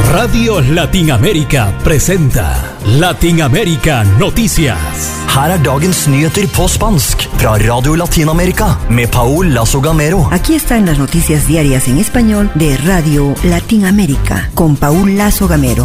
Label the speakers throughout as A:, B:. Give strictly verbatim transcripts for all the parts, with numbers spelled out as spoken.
A: Radio Latinamérica presenta Latinamérica Noticias.
B: Her er dagens nyheter på spansk fra Radio Latinamerika med Paul Lazo Gamero.
C: Aquí están las noticias diarias en español de Radio Latinamérica con Paul Lazo Gamero.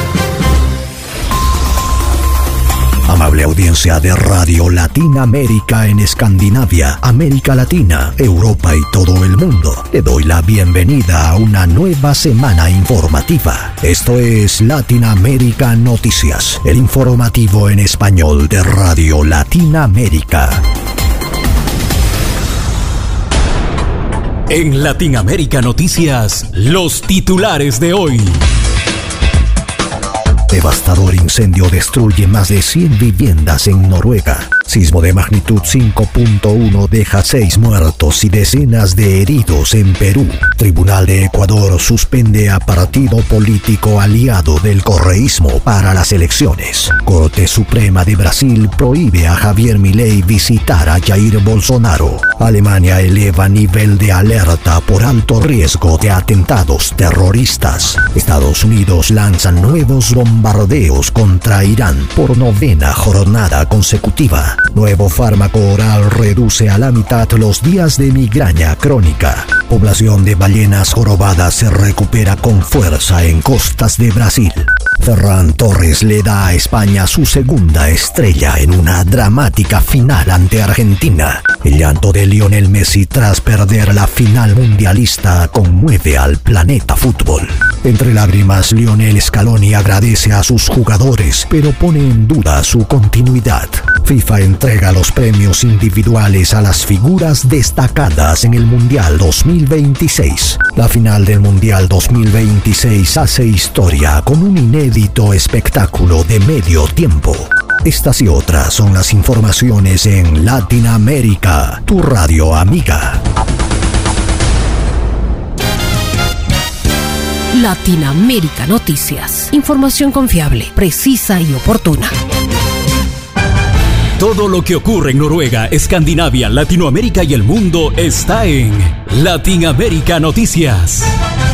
D: Amable audiencia de Radio Latinamérica en Escandinavia, América Latina, Europa y todo el mundo. Le doy la bienvenida a una nueva semana informativa. Esto es Latinamérica Noticias, el informativo en español de Radio Latinamérica.
A: En Latinamérica Noticias, los titulares de hoy.
D: Devastador incendio destruye más de cien viviendas en Noruega. Sismo de magnitud cinco punto uno deja seis muertos y decenas de heridos en Perú. Tribunal de Ecuador suspende a partido político aliado del correísmo para las elecciones. Corte Suprema de Brasil prohíbe a Javier Milei visitar a Jair Bolsonaro. Alemania eleva nivel de alerta por alto riesgo de atentados terroristas. Estados Unidos lanza nuevos bombardeos contra Irán por novena jornada consecutiva. Nuevo fármaco oral reduce a la mitad los días de migraña crónica. Población de ballenas jorobadas se recupera con fuerza en costas de Brasil. Ferran Torres le da a España su segunda estrella en una dramática final ante Argentina. El llanto de Lionel Messi tras perder la final mundialista conmueve al planeta fútbol. Entre lágrimas, Lionel Scaloni agradece a sus jugadores, pero pone en duda su continuidad. FIFA entrega los premios individuales a las figuras destacadas en el Mundial dos mil veintiséis. La final del Mundial dos mil veintiséis hace historia con un inédito espectáculo de medio tiempo. Estas y otras son las informaciones en Latinoamérica, tu radio amiga.
E: Latinamérica Noticias. Información confiable, precisa y oportuna.
A: Todo lo que ocurre en Noruega, Escandinavia, Latinoamérica y el mundo está en Latinamérica Noticias.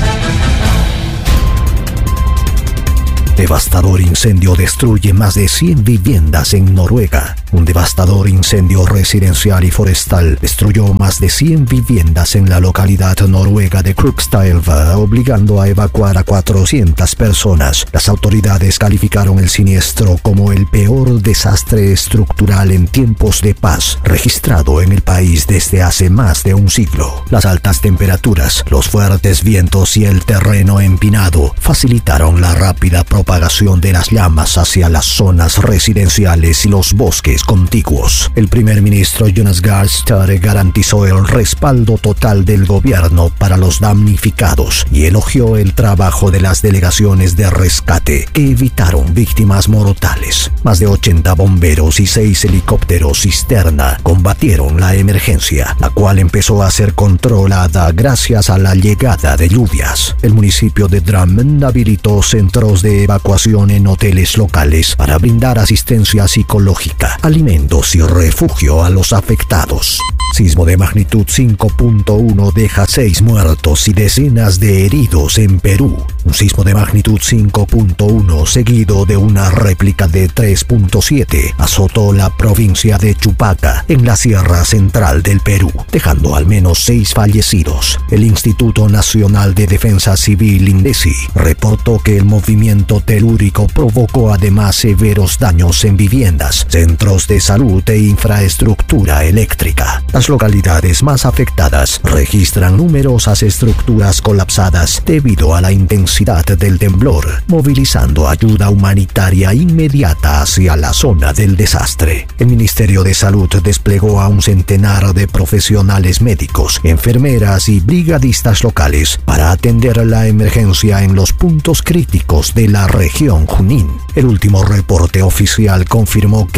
D: Devastador incendio destruye más de cien viviendas en Noruega. Un devastador incendio residencial y forestal destruyó más de cien viviendas en la localidad noruega de Krokstadelva, obligando a evacuar a cuatrocientas personas. Las autoridades calificaron el siniestro como el peor desastre estructural en tiempos de paz registrado en el país desde hace más de un siglo. Las altas temperaturas, los fuertes vientos y el terreno empinado facilitaron la rápida propagación propagación de las llamas hacia las zonas residenciales y los bosques contiguos. El primer ministro Jonas Gahr Støre garantizó el respaldo total del gobierno para los damnificados y elogió el trabajo de las delegaciones de rescate que evitaron víctimas mortales. Más de ochenta bomberos y seis helicópteros cisterna combatieron la emergencia, la cual empezó a ser controlada gracias a la llegada de lluvias. El municipio de Drammen habilitó centros de evacuación en hoteles locales para brindar asistencia psicológica, alimentos y refugio a los afectados. Sismo de magnitud cinco punto uno deja seis muertos y decenas de heridos en Perú. Un sismo de magnitud cinco punto uno seguido de una réplica de tres punto siete azotó la provincia de Chupaca en la Sierra Central del Perú, dejando al menos seis fallecidos. El Instituto Nacional de Defensa Civil, INDECI, reportó que el movimiento telúrico provocó además severos daños en viviendas, centros de salud e infraestructura eléctrica. Las localidades más afectadas registran numerosas estructuras colapsadas debido a la intensidad del temblor, movilizando ayuda humanitaria inmediata hacia la zona del desastre. El Ministerio de Salud desplegó a un centenar de profesionales médicos, enfermeras y brigadistas locales para atender la emergencia en los puntos críticos de la región Junín. El último reporte oficial confirmó que más de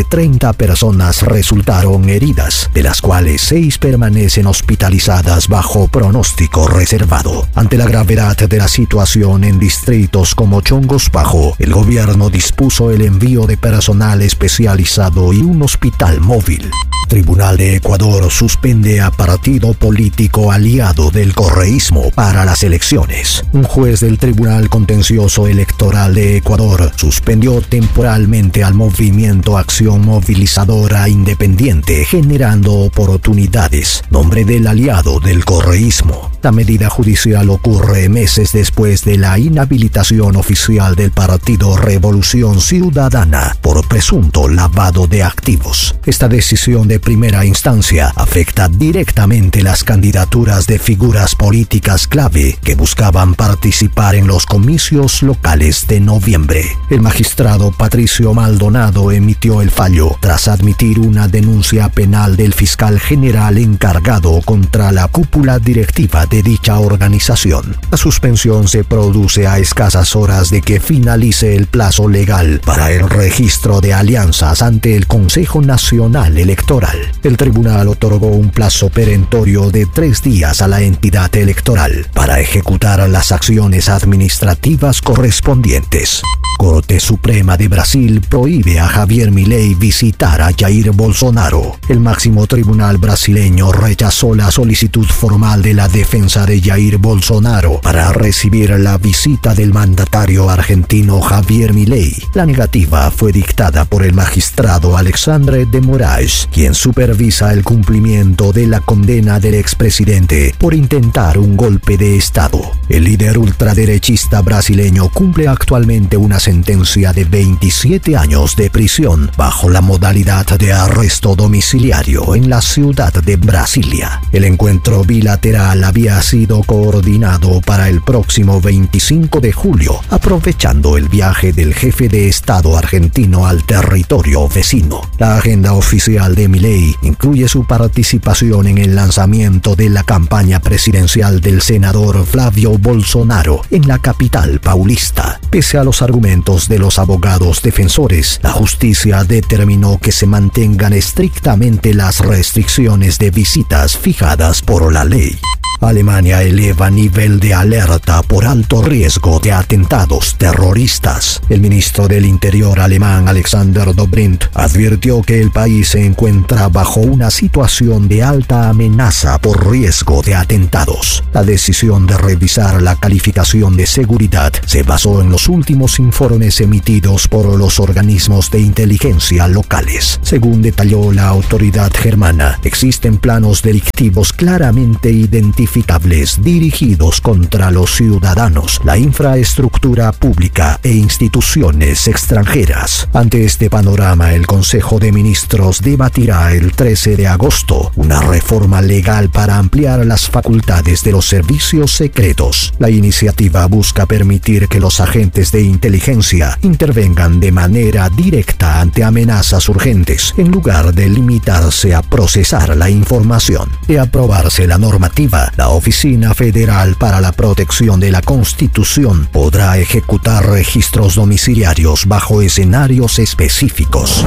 D: de treinta personas resultaron heridas, de las cuales seis permanecen hospitalizadas bajo pronóstico reservado. Ante la gravedad de la situación en distritos como Chongos Bajo, el gobierno dispuso el envío de personal especializado y un hospital móvil. Tribunal de Ecuador suspende a partido político aliado del correísmo para las elecciones. Un juez del Tribunal Contencioso Electoral de Ecuador suspendió temporalmente al movimiento Acción Movilizadora Independiente, generando oportunidades, nombre del aliado del correísmo. La medida judicial ocurre meses después de la inhabilitación oficial del partido Revolución Ciudadana por presunto lavado de activos. Esta decisión de primera instancia afecta directamente las candidaturas de figuras políticas clave que buscaban participar en los comicios locales de noviembre. El magistrado Patricio Maldonado emitió el fallo tras admitir una denuncia penal del fiscal general encargado contra la cúpula directiva de dicha organización. La suspensión se produce a escasas horas de que finalice el plazo legal para el registro de alianzas ante el Consejo Nacional Electoral. El tribunal otorgó un plazo perentorio de tres días a la entidad electoral para ejecutar las acciones administrativas correspondientes. Corte Suprema de Brasil prohíbe a Javier Milei visitar a Jair Bolsonaro. El máximo tribunal brasileño rechazó la solicitud formal de la defensa de Jair Bolsonaro para recibir la visita del mandatario argentino Javier Milei. La negativa fue dictada por el magistrado Alexandre de Moraes, quien supervisa el cumplimiento de la condena del expresidente por intentar un golpe de Estado. El líder ultraderechista brasileño cumple actualmente una sentencia de veintisiete años de prisión bajo la modalidad de arresto domiciliario en la ciudad de Brasilia. El encuentro bilateral había sido coordinado para el próximo veinticinco de julio, aprovechando el viaje del jefe de Estado argentino al territorio vecino. La agenda oficial de Milei incluye su participación en el lanzamiento de la campaña presidencial del senador Flavio Bolsonaro en la capital paulista. Pese a los argumentos de los abogados defensores, la justicia determinó que se mantengan estrictamente las restricciones de visitas fijadas por la ley. Alemania eleva nivel de alerta por alto riesgo de atentados terroristas. El ministro del Interior alemán Alexander Dobrindt advirtió que el país se encuentra bajo una situación de alta amenaza por riesgo de atentados. La decisión de revisar la calificación de seguridad se basó en los últimos informes emitidos por los organismos de inteligencia locales. Según detalló la autoridad germana, existen planos delictivos claramente identificados dirigidos contra los ciudadanos, la infraestructura pública e instituciones extranjeras. Ante este panorama, el Consejo de Ministros debatirá el trece de agosto una reforma legal para ampliar las facultades de los servicios secretos. La iniciativa busca permitir que los agentes de inteligencia intervengan de manera directa ante amenazas urgentes, en lugar de limitarse a procesar la información. De aprobarse la normativa, la Oficina Federal para la Protección de la Constitución podrá ejecutar registros domiciliarios bajo escenarios específicos.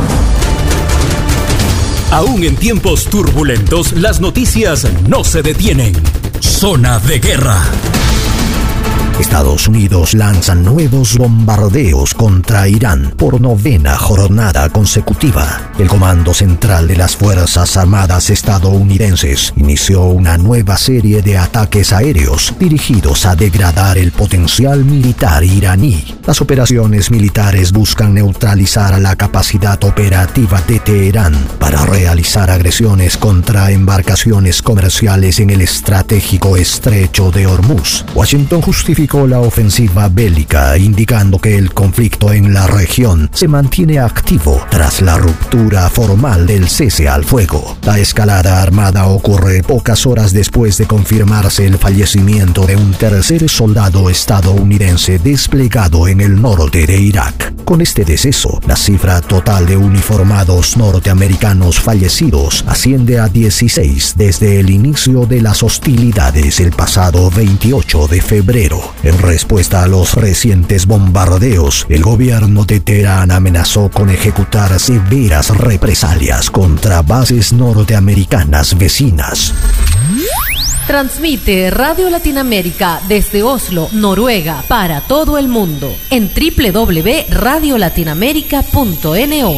A: Aún en tiempos turbulentos, las noticias no se detienen. Zona de guerra.
D: Estados Unidos lanza nuevos bombardeos contra Irán por novena jornada consecutiva. El Comando Central de las Fuerzas Armadas estadounidenses inició una nueva serie de ataques aéreos dirigidos a degradar el potencial militar iraní. Las operaciones militares buscan neutralizar la capacidad operativa de Teherán para realizar agresiones contra embarcaciones comerciales en el estratégico estrecho de Hormuz. Washington justificó la ofensiva bélica, indicando que el conflicto en la región se mantiene activo tras la ruptura formal del cese al fuego. La escalada armada ocurre pocas horas después de confirmarse el fallecimiento de un tercer soldado estadounidense desplegado en el norte de Irak. Con este deceso, la cifra total de uniformados norteamericanos fallecidos asciende a dieciséis desde el inicio de las hostilidades el pasado veintiocho de febrero. En respuesta a los recientes bombardeos, el gobierno de Teherán amenazó con ejecutar severas represalias contra bases norteamericanas vecinas.
E: Transmite Radio Latinoamérica desde Oslo, Noruega, para todo el mundo en doble u doble u doble u punto radio latinoamerica punto no.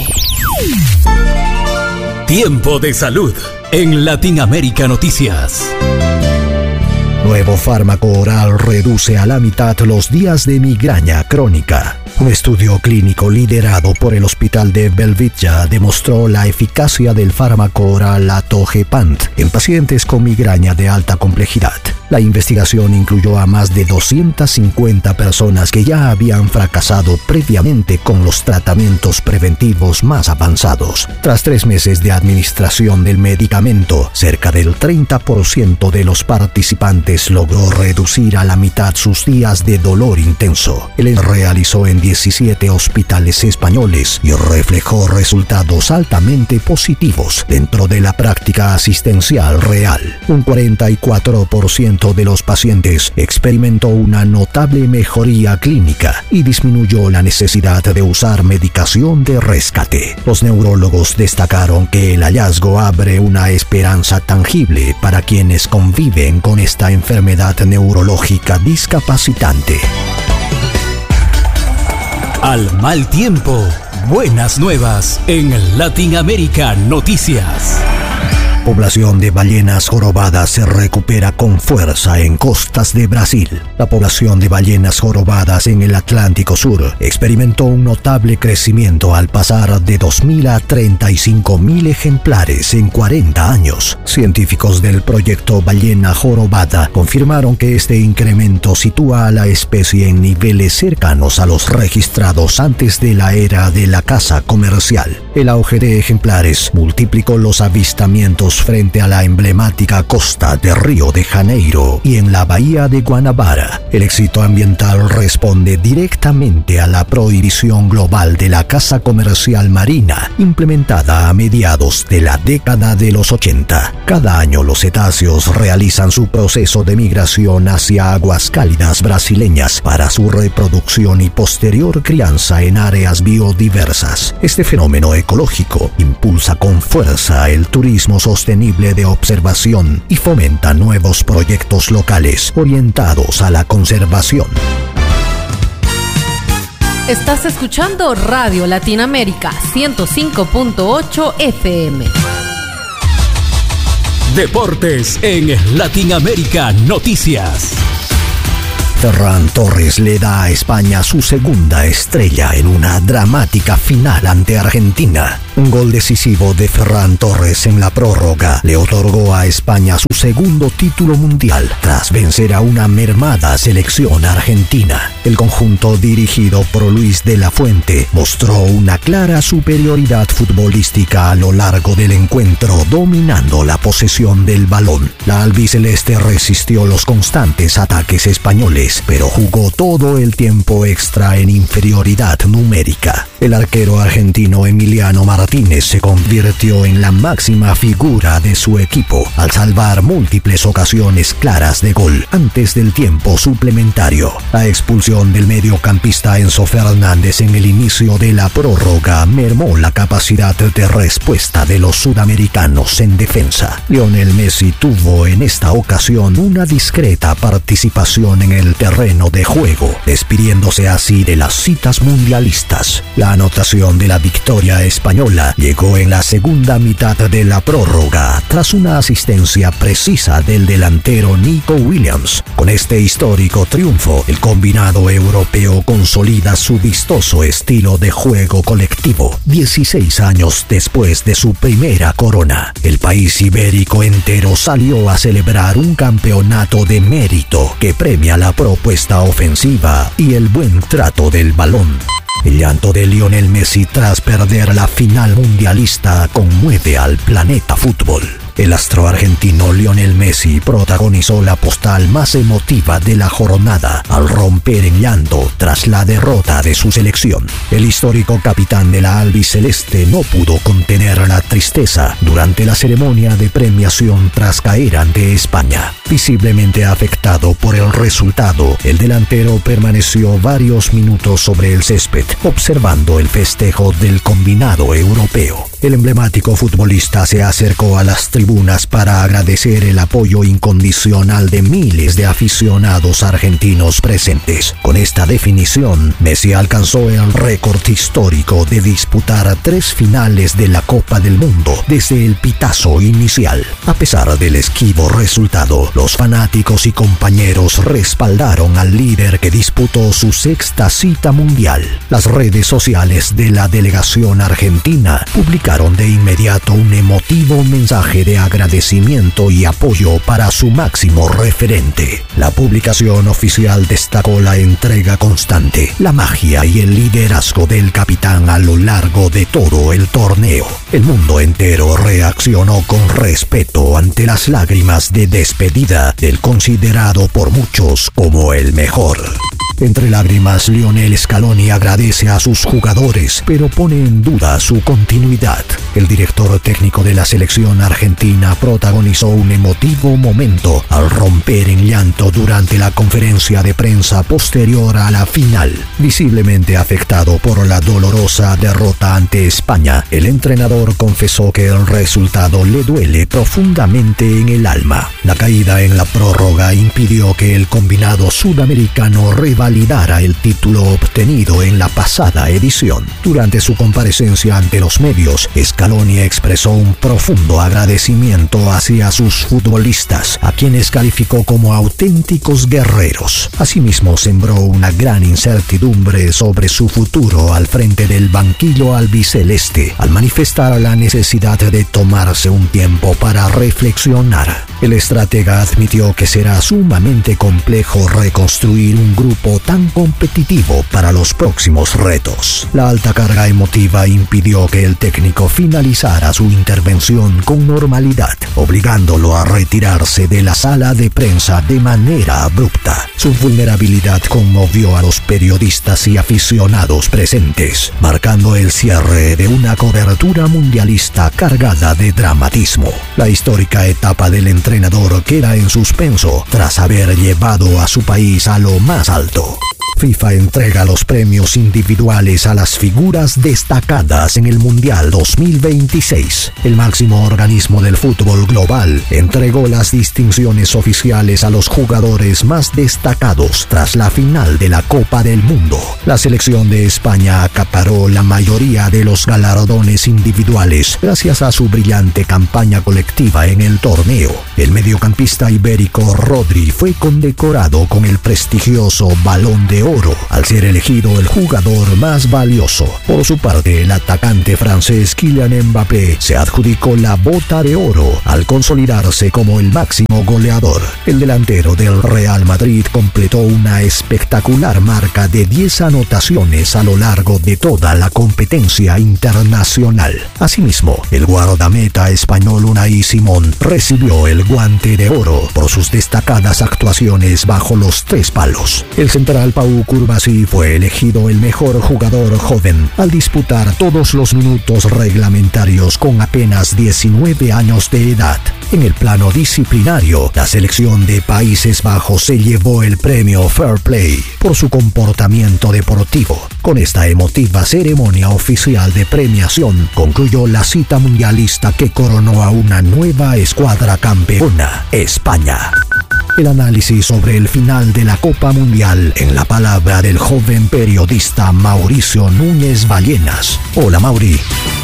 A: Tiempo de salud en Latinoamérica Noticias.
D: Nuevo fármaco oral reduce a la mitad los días de migraña crónica. Un estudio clínico liderado por el Hospital de Belvitja demostró la eficacia del fármaco oral Atogepant en pacientes con migraña de alta complejidad. La investigación incluyó a más de doscientas cincuenta personas que ya habían fracasado previamente con los tratamientos preventivos más avanzados. Tras tres meses de administración del medicamento, cerca del treinta por ciento de los participantes logró reducir a la mitad sus días de dolor intenso. El realizó en diecisiete hospitales españoles y reflejó resultados altamente positivos dentro de la práctica asistencial real. Un cuarenta y cuatro por ciento de los pacientes experimentó una notable mejoría clínica y disminuyó la necesidad de usar medicación de rescate. Los neurólogos destacaron que el hallazgo abre una esperanza tangible para quienes conviven con esta enfermedad neurológica discapacitante.
A: Al mal tiempo, buenas nuevas en Latinoamérica Noticias.
D: Población de ballenas jorobadas se recupera con fuerza en costas de Brasil. La población de ballenas jorobadas en el Atlántico Sur experimentó un notable crecimiento al pasar de dos mil a treinta y cinco mil ejemplares en cuarenta años. Científicos del proyecto Ballena Jorobada confirmaron que este incremento sitúa a la especie en niveles cercanos a los registrados antes de la era de la caza comercial. El auge de ejemplares multiplicó los avistamientos frente a la emblemática costa de Río de Janeiro y en la bahía de Guanabara. El éxito ambiental responde directamente a la prohibición global de la caza comercial marina, implementada a mediados de la década de los ochenta. Cada año los cetáceos realizan su proceso de migración hacia aguas cálidas brasileñas para su reproducción y posterior crianza en áreas biodiversas. Este fenómeno ecológico impulsa con fuerza el turismo sostenible sostenible de observación y fomenta nuevos proyectos locales orientados a la conservación.
E: Estás escuchando Radio Latinoamérica ciento cinco punto ocho F M.
A: Deportes en Latinoamérica Noticias.
D: Ferran Torres le da a España su segunda estrella en una dramática final ante Argentina. Un gol decisivo de Ferran Torres en la prórroga le otorgó a España su segundo título mundial tras vencer a una mermada selección argentina. El conjunto dirigido por Luis de la Fuente mostró una clara superioridad futbolística a lo largo del encuentro, dominando la posesión del balón. La albiceleste resistió los constantes ataques españoles, pero jugó todo el tiempo extra en inferioridad numérica. El arquero argentino Emiliano Martínez se convirtió en la máxima figura de su equipo al salvar múltiples ocasiones claras de gol antes del tiempo suplementario. La expulsión del mediocampista Enzo Fernández en el inicio de la prórroga mermó la capacidad de respuesta de los sudamericanos en defensa. Lionel Messi tuvo en esta ocasión una discreta participación en el terreno de juego, despidiéndose así de las citas mundialistas. La anotación de la victoria española llegó en la segunda mitad de la prórroga, tras una asistencia precisa del delantero Nico Williams. Con este histórico triunfo, el combinado europeo consolida su vistoso estilo de juego colectivo. dieciséis años después de su primera corona, el país ibérico entero salió a celebrar un campeonato de mérito que premia la propuesta ofensiva y el buen trato del balón. El llanto de Lionel Messi tras perder la final mundialista conmueve al planeta fútbol. El astro argentino Lionel Messi protagonizó la postal más emotiva de la jornada al romper en llanto tras la derrota de su selección. El histórico capitán de la albiceleste no pudo contener la tristeza durante la ceremonia de premiación tras caer ante España. Visiblemente afectado por el resultado, el delantero permaneció varios minutos sobre el césped observando el festejo del combinado europeo. El emblemático futbolista se acercó a las tribunas para agradecer el apoyo incondicional de miles de aficionados argentinos presentes. Con esta definición, Messi alcanzó el récord histórico de disputar tres finales de la Copa del Mundo desde el pitazo inicial. A pesar del esquivo resultado, los fanáticos y compañeros respaldaron al líder que disputó su sexta cita mundial. Las redes sociales de la delegación argentina publicaron de inmediato un emotivo mensaje de agradecimiento y apoyo para su máximo referente. La publicación oficial destacó la entrega constante, la magia y el liderazgo del capitán a lo largo de todo el torneo. El mundo entero reaccionó con respeto ante las lágrimas de despedida del considerado por muchos como el mejor. Entre lágrimas, Lionel Scaloni agradece a sus jugadores, pero pone en duda su continuidad. El director técnico de la selección argentina protagonizó un emotivo momento al romper en llanto durante la conferencia de prensa posterior a la final. Visiblemente afectado por la dolorosa derrota ante España, el entrenador confesó que el resultado le duele profundamente en el alma. La caída en la prórroga impidió que el combinado sudamericano revalidara el título obtenido en la pasada edición. Durante su comparecencia ante los medios, Scaloni expresó un profundo agradecimiento hacia sus futbolistas, a quienes calificó como auténticos guerreros. Asimismo, sembró una gran incertidumbre sobre su futuro al frente del banquillo albiceleste, al manifestar la necesidad de tomarse un tiempo para reflexionar. El estratega admitió que será sumamente complejo reconstruir un grupo tan competitivo para los próximos retos. La alta carga emotiva impidió que el técnico finalizara su intervención con normalidad, obligándolo a retirarse de la sala de prensa de manera abrupta. Su vulnerabilidad conmovió a los periodistas y aficionados presentes, marcando el cierre de una cobertura mundialista cargada de dramatismo. La histórica etapa del entrenador queda en suspenso tras haber llevado a su país a lo más alto. FIFA entrega los premios individuales a las figuras destacadas en el Mundial dos mil veintiséis. El máximo organismo del fútbol global entregó las distinciones oficiales a los jugadores más destacados tras la final de la Copa del Mundo. La selección de España acaparó la mayoría de los galardones individuales gracias a su brillante campaña colectiva en el torneo. El mediocampista ibérico Rodri fue condecorado con el prestigioso Balón de Oro al ser elegido el jugador más valioso. Por su parte, el atacante francés Kylian Mbappé se adjudicó la Bota de Oro al consolidarse como el máximo goleador. El delantero del Real Madrid completó una espectacular marca de diez anotaciones a lo largo de toda la competencia internacional. Asimismo, el guardameta español Unai Simón recibió el Guante de Oro por sus destacadas actuaciones bajo los tres palos. El central Pau Cubarsí fue elegido el mejor jugador joven al disputar todos los minutos reglamentarios con apenas diecinueve años de edad. En el plano disciplinario, la selección de Países Bajos se llevó el premio Fair Play por su comportamiento deportivo. Con esta emotiva ceremonia oficial de premiación concluyó la cita mundialista que coronó a una nueva escuadra campeona, España. El análisis sobre el final de la Copa Mundial en la palabra del joven periodista Mauricio Núñez Ballenas. Hola, Mauri.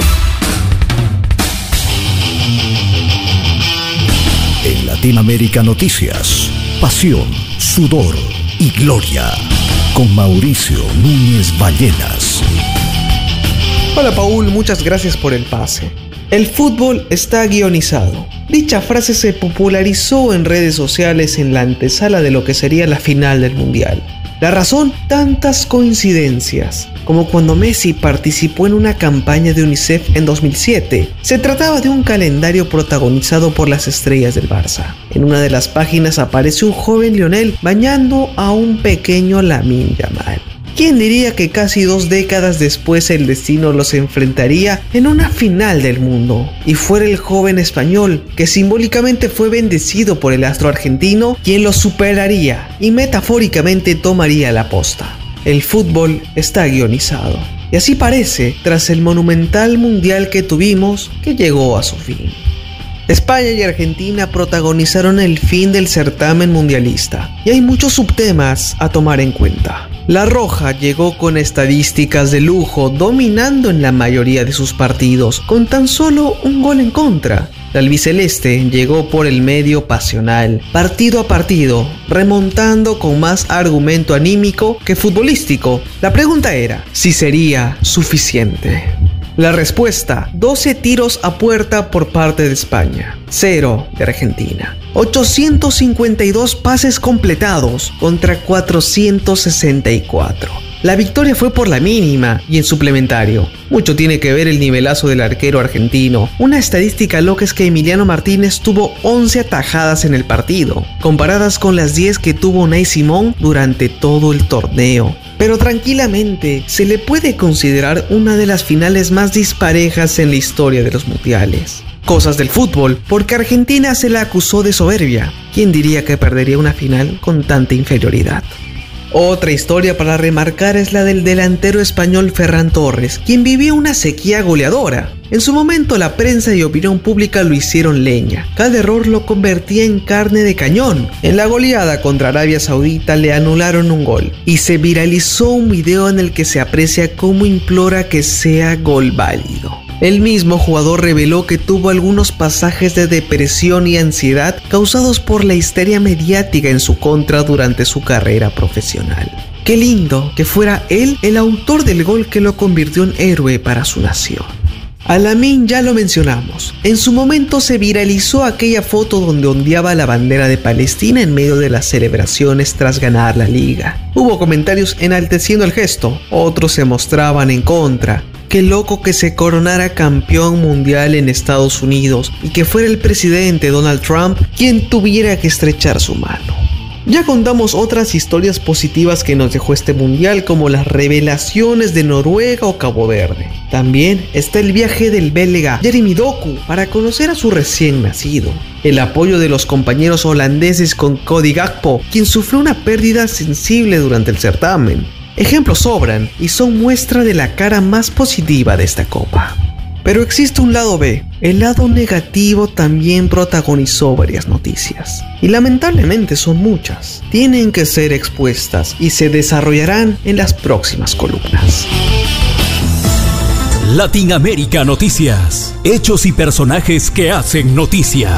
D: En Latinoamérica Noticias, pasión, sudor y gloria. Con Mauricio Núñez Ballenas.
F: Hola, Paul, muchas gracias por el pase. El fútbol está guionizado. Dicha frase se popularizó en redes sociales en la antesala de lo que sería la final del Mundial. La razón, tantas coincidencias, como cuando Messi participó en una campaña de UNICEF en dos mil siete. Se trataba de un calendario protagonizado por las estrellas del Barça. En una de las páginas aparece un joven Lionel bañando a un pequeño Lamine Yamal. ¿Quién diría que casi dos décadas después el destino los enfrentaría en una final del mundo? Y fuera el joven español, que simbólicamente fue bendecido por el astro argentino, quien lo superaría y metafóricamente tomaría la posta. El fútbol está guionizado. Y así parece, tras el monumental mundial que tuvimos, que llegó a su fin. España y Argentina protagonizaron el fin del certamen mundialista, y hay muchos subtemas a tomar en cuenta. La Roja llegó con estadísticas de lujo, dominando en la mayoría de sus partidos, con tan solo un gol en contra. La albiceleste llegó por el medio pasional, partido a partido, remontando con más argumento anímico que futbolístico. La pregunta era, ¿si sería suficiente? La respuesta, doce tiros a puerta por parte de España, cero de Argentina. ochocientos cincuenta y dos pases completados contra cuatrocientos sesenta y cuatro. La victoria fue por la mínima y en suplementario. Mucho tiene que ver el nivelazo del arquero argentino. Una estadística loca es que Emiliano Martínez tuvo once atajadas en el partido, comparadas con las diez que tuvo Unai Simón durante todo el torneo. Pero tranquilamente se le puede considerar una de las finales más disparejas en la historia de los mundiales. Cosas del fútbol, porque Argentina se la acusó de soberbia. ¿Quién diría que perdería una final con tanta inferioridad? Otra historia para remarcar es la del delantero español Ferran Torres, quien vivió una sequía goleadora. En su momento la prensa y opinión pública lo hicieron leña. Cada error lo convertía en carne de cañón. En la goleada contra Arabia Saudita le anularon un gol y se viralizó un video en el que se aprecia cómo implora que sea gol válido. El mismo jugador reveló que tuvo algunos pasajes de depresión y ansiedad causados por la histeria mediática en su contra durante su carrera profesional. Qué lindo que fuera él el autor del gol que lo convirtió en héroe para su nación. A Lamine ya lo mencionamos. En su momento se viralizó aquella foto donde ondeaba la bandera de Palestina en medio de las celebraciones tras ganar la liga. Hubo comentarios enalteciendo el gesto, otros se mostraban en contra. Qué loco que se coronara campeón mundial en Estados Unidos y que fuera el presidente Donald Trump quien tuviera que estrechar su mano. Ya contamos otras historias positivas que nos dejó este mundial, como las revelaciones de Noruega o Cabo Verde. También está el viaje del belga Jeremy Doku para conocer a su recién nacido. El apoyo de los compañeros holandeses con Cody Gakpo, quien sufrió una pérdida sensible durante el certamen. Ejemplos sobran y son muestra de la cara más positiva de esta copa. Pero existe un lado B. El lado negativo también protagonizó varias noticias. Y lamentablemente son muchas. Tienen que ser expuestas y se desarrollarán en las próximas columnas.
A: Latinoamérica Noticias. Hechos y personajes que hacen noticia.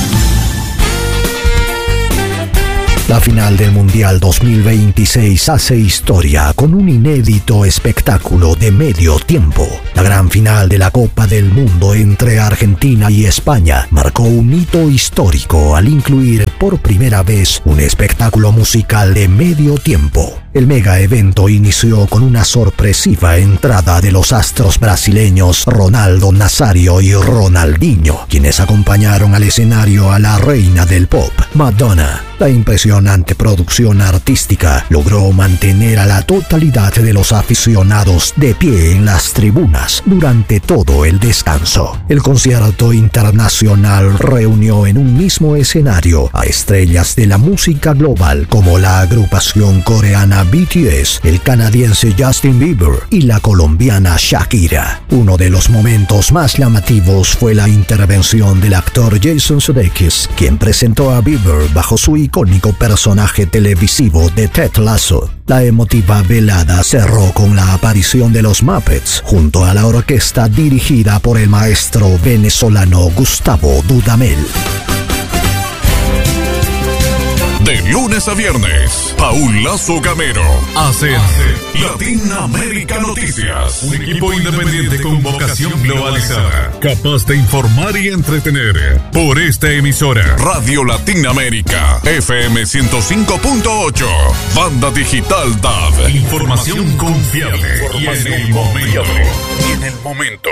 D: La final del Mundial dos mil veintiséis hace historia con un inédito espectáculo de medio tiempo. La gran final de la Copa del Mundo entre Argentina y España marcó un hito histórico al incluir por primera vez un espectáculo musical de medio tiempo. El mega evento inició con una sorpresiva entrada de los astros brasileños Ronaldo Nazario y Ronaldinho, quienes acompañaron al escenario a la reina del pop, Madonna. La impresionante producción artística logró mantener a la totalidad de los aficionados de pie en las tribunas durante todo el descanso. El concierto internacional reunió en un mismo escenario a estrellas de la música global como la agrupación coreana B T S, el canadiense Justin Bieber y la colombiana Shakira. Uno de los momentos más llamativos fue la intervención del actor Jason Sudeikis, quien presentó a Bieber bajo su icónico personaje televisivo de Ted Lasso. La emotiva velada cerró con la aparición de los Muppets junto a la orquesta dirigida por el maestro venezolano Gustavo Dudamel.
G: De lunes a viernes, Paul Lazo Gamero hacen Latinoamérica Noticias. Un equipo independiente con vocación globalizada, capaz de informar y entretener. Por esta emisora, Radio Latinoamérica, F M ciento cinco punto ocho, Banda Digital D A B. Información confiable y en el momento. Y en el momento.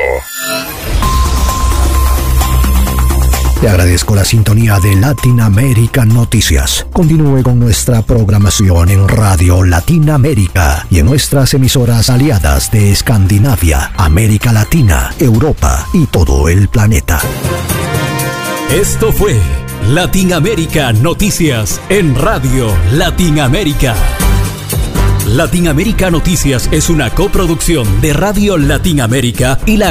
D: Le agradezco la sintonía de Latinoamérica Noticias. Continúe con nuestra programación en Radio Latinoamérica y en nuestras emisoras aliadas de Escandinavia, América Latina, Europa y todo el planeta.
A: Esto fue Latinoamérica Noticias en Radio Latinoamérica. Latinoamérica Noticias es una coproducción de Radio Latinoamérica y la